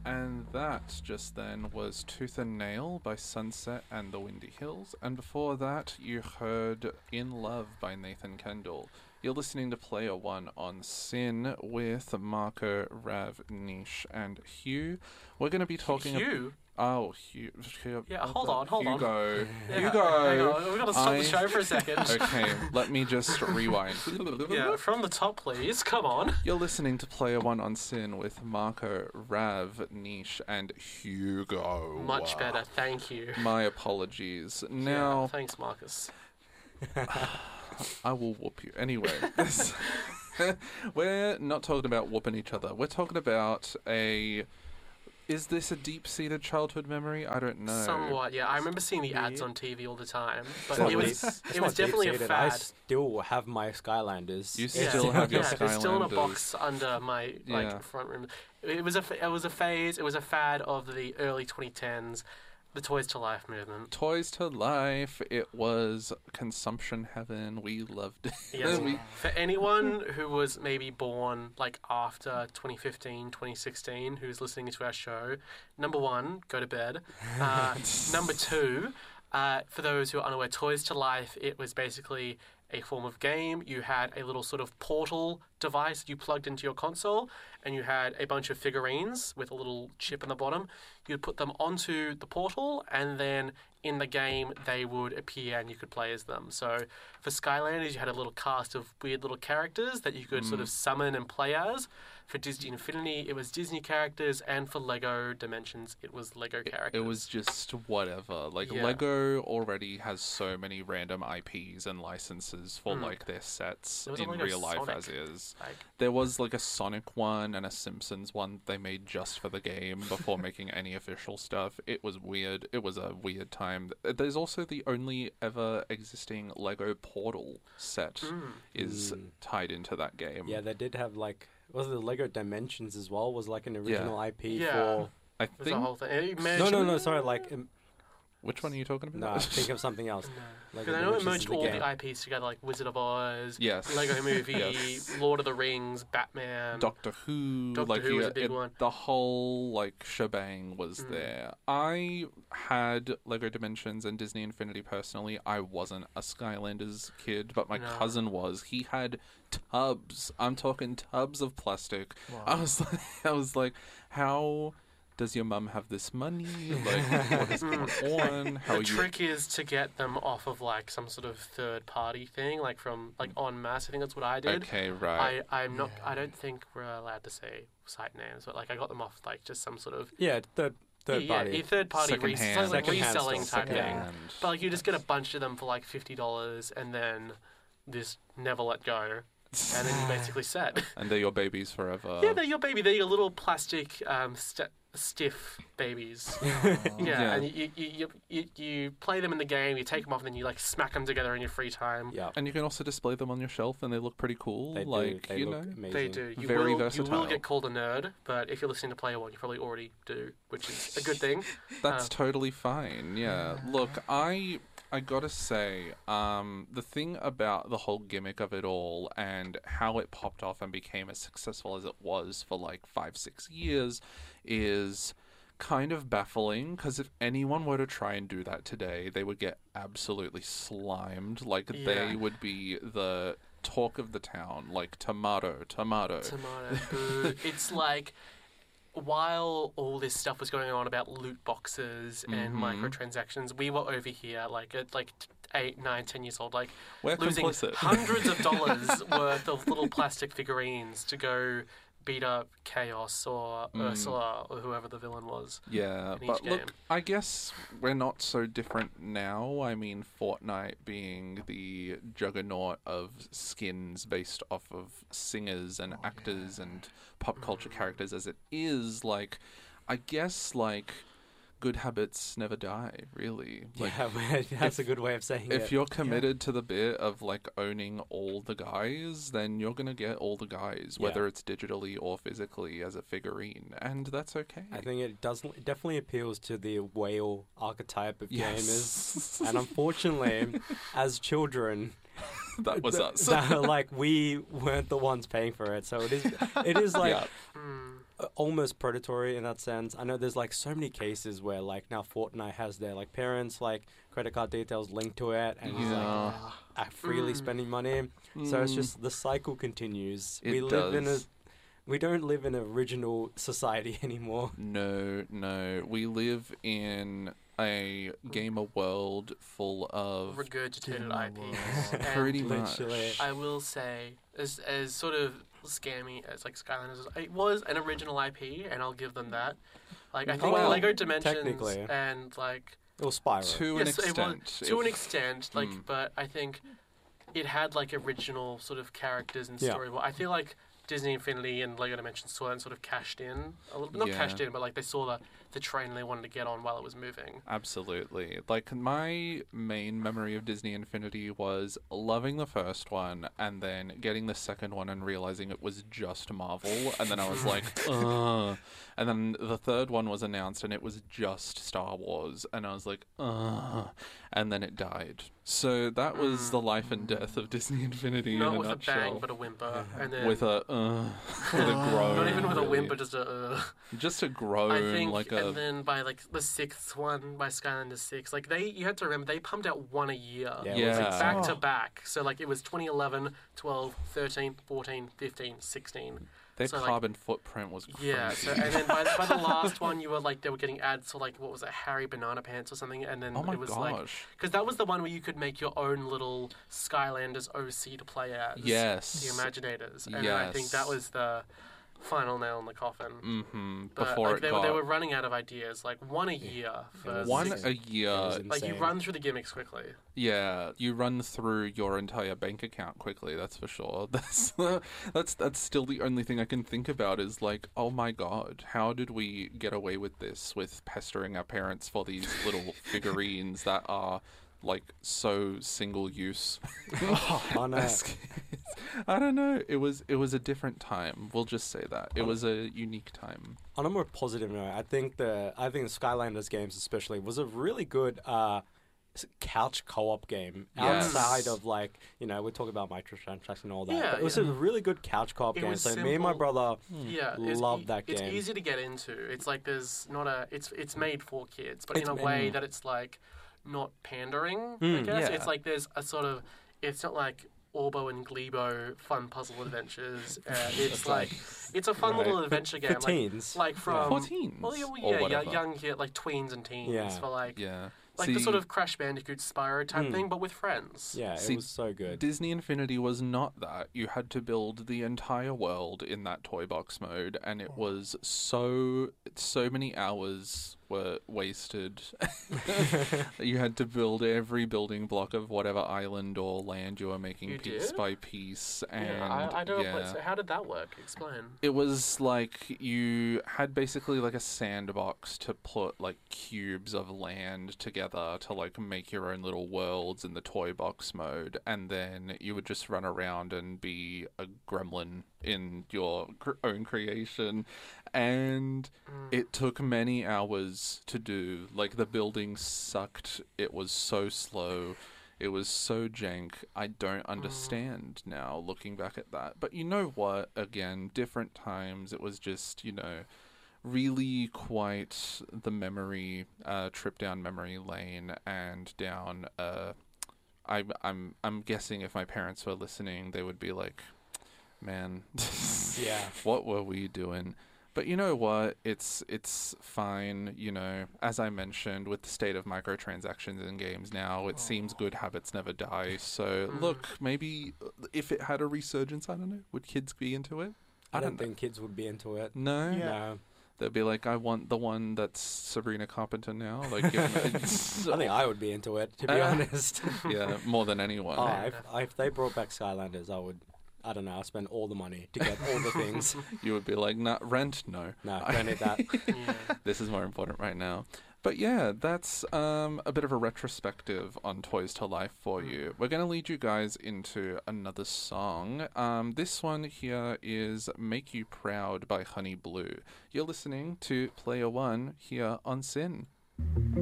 And that just then was Tooth and Nail by Sunset and the Windy Hills. And before that, you heard In Love by Nathan Kendall. You're listening to Player One on Sin with Marco, Rav, Nish, and Hugh. We're going to be talking Hugh? Hugh. Yeah, hold on. Hugo. Yeah, Hugo. hang on, we've got to stop the show for a second. Okay, let me just rewind. Yeah, from the top, please. Come on. You're listening to Player One on Sin with Marco, Rav, Nish, and Hugo. Much better, thank you. My apologies. Yeah, Now, thanks, Marcus. I will whoop you. Anyway, we're not talking about whooping each other. We're talking about Is this a deep-seated childhood memory? I don't know. Somewhat, yeah. I remember seeing the ads on TV all the time, but Well, it was definitely a deep-seated. fad. I still have my Skylanders. You still have your They're still in a Skylanders. box under my Yeah. front room. It was a phase. It was a fad of the early 2010s, the Toys to Life movement. Toys to Life. It was consumption heaven. We loved it. Yes. For anyone who was maybe born like after 2015, 2016, who's listening to our show, number one, go to bed. Number two, for those who are unaware, Toys to Life, it was basically a form of game. You had a little sort of portal device you plugged into your console, and you had a bunch of figurines with a little chip in the bottom. You'd put them onto the portal, and then in the game they would appear and you could play as them. So for Skylanders, you had a little cast of weird little characters that you could sort of summon and play as. For Disney Infinity, it was Disney characters, and for Lego Dimensions, it was Lego characters. It was just whatever. Like, Yeah. Lego already has so many random IPs and licenses for, like, their sets There was a in Lego real life Sonic. as is. Like, There was, like, a Sonic one and a Simpsons one they made just for the game before making any official stuff. It was weird. It was a weird time. There's also the only ever existing Lego Portal set is tied into that game. Yeah, they did have was it the Lego Dimensions as well? Was like an original IP Yeah. for. I it was think... a whole thing. It No. Sorry, Which one are you talking no. about? Think of something else. Because I know it merged all the IPs together, like Wizard of Oz, Yes. Lego Movie, Yes. Lord of the Rings, Batman. Doctor Who, Doctor Who was a big one. The whole shebang was there. I had Lego Dimensions and Disney Infinity personally. I wasn't a Skylanders kid, but my cousin was. He had tubs. I'm talking tubs of plastic. Wow. I was like, how does your mum have this money? Like, what is going on? How The trick is to get them off of some sort of third party thing, from En Masse. I think that's what I did. Okay, right. I'm not. I don't think we're allowed to say site names, but I got them off just some sort of third party. third party Secondhand. reselling type thing. Secondhand. But you just get a bunch of them for $50, and then just never let go, and then you're basically set. And they're your babies forever. Yeah, they're your baby. They're your little plastic stiff babies. Yeah. And you play them in the game. You take them off, and then you smack them together in your free time. Yeah, And you can also display them on your shelf, and they look pretty cool. they like, do. They you look know, amazing. They do. You Very will versatile. get called a nerd, but if you're listening to Player One, you probably already do, which is a good thing. that's totally fine. Yeah. Look, I gotta say, the thing about the whole gimmick of it all and how it popped off and became as successful as it was for 5-6 years is kind of baffling, because if anyone were to try and do that today, they would get absolutely slimed. They would be the talk of the town, tomato. Tomato. Boo. It's while all this stuff was going on about loot boxes and microtransactions, we were over here at 8, 9, 10 years old, We're losing complicit. hundreds of dollars worth of little plastic figurines to go beat up Chaos or Ursula or whoever the villain was. Yeah, in but each look, game. I guess we're not so different now. I mean, Fortnite being the juggernaut of skins based off of singers and actors and pop culture characters as it is, I guess, good habits never die, really. That's a good way of saying it. If you're committed to the bit of owning all the guys, then you're gonna get all the guys, whether it's digitally or physically as a figurine, and that's okay. I think it definitely appeals to the whale archetype of Yes. gamers, and unfortunately, as children, That was us. Like we weren't the ones paying for it, so it is like Yeah. almost predatory in that sense. I know there's like so many cases where like now Fortnite has their like parents like credit card details linked to it, and he's Yeah. like freely spending money. So it's just the cycle continues. It We live in a does. we don't live in an original society anymore. No. We live in a gamer world full of Regurgitated Gamer IPs. world. pretty And much. Literally. I will say, as sort of scammy as like Skylanders is, it was an original IP, and I'll give them that. Like I think Well, Lego Dimensions technically. and like Or Spyro. to an yes, it extent. was, to an extent, like, Mm. but I think it had like original sort of characters and Yeah. story. Well, I feel like Disney Infinity and Lego Dimensions saw it and sort of cashed in a little, not Yeah. cashed in, but like they saw the train they wanted to get on while it was moving. Absolutely. Like, my main memory of Disney Infinity was loving the first one and then getting the second one and realizing it was just Marvel. And then I was like, ugh. And then the third one was announced and it was just Star Wars. And I was like, ugh. And then it died. So that was the life and death of Disney Infinity Not in a with nutshell. a bang, but a whimper, and then with a groan. not even with a really. whimper, just a. Just a groan, I think, like and then by like the sixth one, by Skylanders 6, like you had to remember they pumped out one a year. Yeah, it was Like Yeah. back to back. So like it was 2011, 12, 13, 14, 15, 16. their so, like, carbon footprint was crazy. Yeah. So and then by the last one, you were like they were getting ads for like what was it, Harry Banana Pants or something, and then Oh my it was like gosh. because that was the one where you could make your own little Skylanders OC to play as. Yes. The Imaginators, and I think that Yes. was the final nail in the coffin. Mm-hmm. But Before like, it they got were running out of ideas. Like one a year for one six- a year. Like you insane. run through the gimmicks quickly. Yeah, you run through your entire bank account quickly. That's for sure. That's still the only thing I can think about is like, oh my god, how did we get away with this? With pestering our parents for these little figurines that are like so single use. Oh, no. As kids. I don't know. It was a different time. We'll just say that it was a unique time. On a more positive note, I think the Skylanders games especially was a really good couch co-op game Yes. outside of like we're talking about microtransactions and all that. Yeah, but it was a really good couch co-op It game. was So me and my simple. brother Yeah, loved that It's game. easy to get into. It's like there's not a. It's made for kids, but It's in a way made- that it's like not pandering. I Mm, guess yeah. it's like there's a sort of. It's not like Orbo and Glebo fun puzzle adventures. It's like it's a fun Right. little adventure game. for teens. Like from 14s well, yeah, or yeah, whatever. young kid, like tweens and teens Yeah. for like Yeah. like the sort of Crash Bandicoot Spyro type thing, but with friends. Yeah, See, it was so good. Disney Infinity was not that. You had to build the entire world in that toy box mode, and it was so many hours were wasted. You had to build every building block of whatever island or land you were making You piece did? by piece, and Yeah, I don't. yeah. So how did that work? Explain. It was like you had basically like a sandbox to put like cubes of land together to like make your own little worlds in the toy box mode, and then you would just run around and be a gremlin in your own creation. And it took many hours to do. Like the building sucked. It was so slow. It was so jank. I don't understand now looking back at that. But you know what? Again, different times. It was just, really quite the memory trip down memory lane and down I'm guessing if my parents were listening, they would be like, "Man, Yeah. what were we doing?" But you know what? It's fine, As I mentioned, with the state of microtransactions in games now, it seems good habits never die. So, look, maybe if it had a resurgence, I don't know, would kids be into it? I don't think kids would be into it. No? No. They'd be like, I want the one that's Sabrina Carpenter now. Like, give me- I think I would be into it, to be honest. yeah, more than anyone. If they brought back Skylanders, I don't know, I'd spend all the money to get all the things. You would be like, nah, rent? No. No, don't need that. Yeah. This is more important right now. But yeah, that's a bit of a retrospective on Toys to Life for you. We're going to lead you guys into another song. This one here is Make You Proud by Honey Blue. You're listening to Player One here on Sin.